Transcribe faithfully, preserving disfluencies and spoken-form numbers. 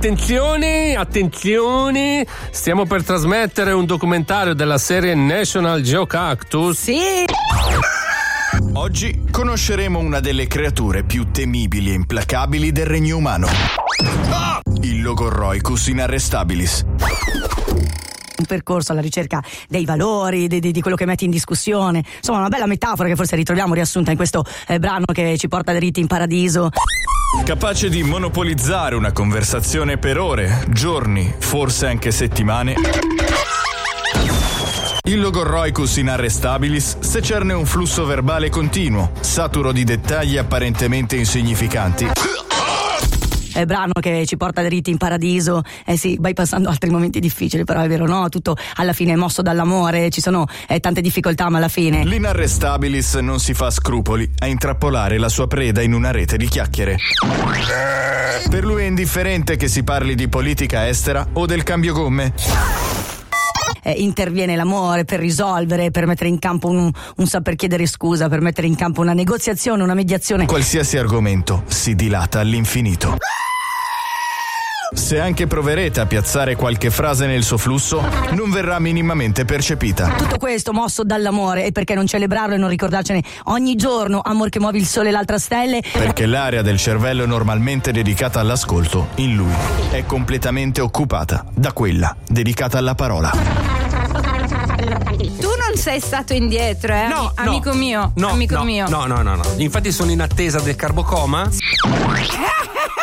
Attenzione, attenzione, stiamo per trasmettere un documentario della serie National Geocactus. Sì. Oggi conosceremo una delle creature più temibili e implacabili del regno umano. Ah! Il Logorroicus inarrestabilis. Un percorso alla ricerca dei valori, di, di, di quello che metti in discussione. Insomma, una bella metafora che forse ritroviamo riassunta in questo eh, brano che ci porta dritti in paradiso. Capace di monopolizzare una conversazione per ore, giorni, forse anche settimane. Il Logorroicus inarrestabilis secerne un flusso verbale continuo, saturo di dettagli apparentemente insignificanti. È brano che ci porta dritti in paradiso. Eh sì, bypassando altri momenti difficili, però è vero, no? Tutto alla fine è mosso dall'amore, ci sono eh, tante difficoltà, ma alla fine l'inarrestabilis non si fa scrupoli a intrappolare la sua preda in una rete di chiacchiere. Per lui è indifferente che si parli di politica estera o del cambio gomme. Eh, interviene l'amore per risolvere, per mettere in campo un, un saper chiedere scusa, per mettere in campo una negoziazione, una mediazione. Qualsiasi argomento si dilata all'infinito. Se anche proverete a piazzare qualche frase nel suo flusso, non verrà minimamente percepita. Tutto questo mosso dall'amore, e perché non celebrarlo e non ricordarcene ogni giorno? Amor che muovi il sole e l'altra stelle. Perché l'area del cervello normalmente dedicata all'ascolto, in lui, è completamente occupata da quella dedicata alla parola. Tu non sei stato indietro, eh? No, amico no, mio, no, amico no, mio. No, no, no, no. Infatti sono in attesa del carbocoma.